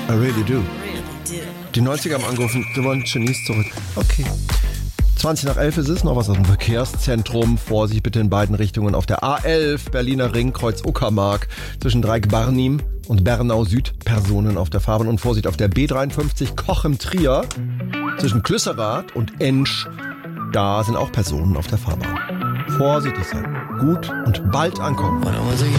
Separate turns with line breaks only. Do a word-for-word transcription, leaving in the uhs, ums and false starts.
I really do.
Really do.
Die neunziger haben angerufen, sie wollen Genies zurück. Okay. zwanzig nach elf ist es, noch was aus dem Verkehrszentrum. Vorsicht bitte in beiden Richtungen auf der A elf, Berliner Ring, Kreuz Uckermark. Zwischen Dreieck-Barnim und Bernau Süd Personen auf der Fahrbahn. Und Vorsicht auf der B dreiundfünfzig Cochem-Trier. Zwischen Klüsserath und Ensch. Da sind auch Personen auf der Fahrbahn. Vorsichtig sein. Gut und bald ankommen.